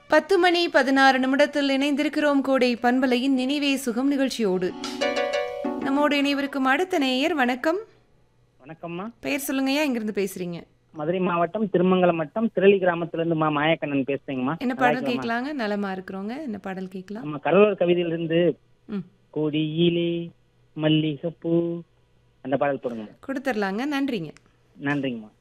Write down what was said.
10 மணி 16 நிமிடத்தில் இணைந்திருக்கிறோம் கோடை பண்பலையின் நினைவே சுகம் நிகழ்ச்சியோடு. நம்மோடு இணைவிருக்கும் அடுத்த நேயர். வணக்கம். வணக்கம்மா. பெயர் சொல்லுங்கய்யா, எங்கிருந்து பேசுறீங்க? மதுரை மாவட்டம் திருமங்கலம் வட்டம் திரளி கிராமத்திலிருந்து மாயக்கண்ணன் பேசுறேங்கம்மா. என்ன பாடல் கேட்கலாங்க? நலமா இருக்கிறோங்க. என்ன பாடல் கேட்கலாம்? நம்ம கடலூர் கவிதையிலிருந்து ம் கொடியிலே மல்லிகைப்பூ அந்த பாடல் போடுங்க. கொடுத்துடலாங்க. நன்றிங்க. நன்றிங்கம்மா.